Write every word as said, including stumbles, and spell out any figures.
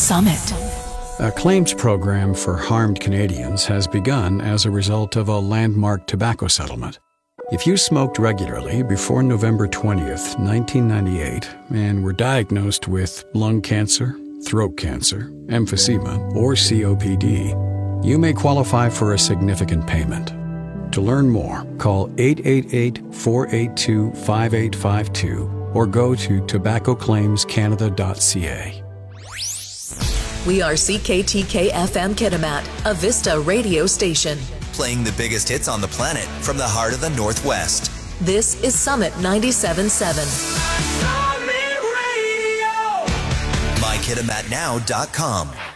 Summit. A claims program for harmed Canadians has begun as a result of a landmark tobacco settlement. If you smoked regularly before November twentieth, nineteen ninety-eight, and were diagnosed with lung cancer, throat cancer, emphysema, or C O P D, you may qualify for a significant payment. To learn more, call eight eight eight, four eight two, five eight five two or go to tobacco claims canada dot c a. We are C K T K F M Kitimat, a Vista radio station. Playing the biggest hits on the planet from the heart of the Northwest. This is Summit ninety-seven point seven. my kitimat now dot com.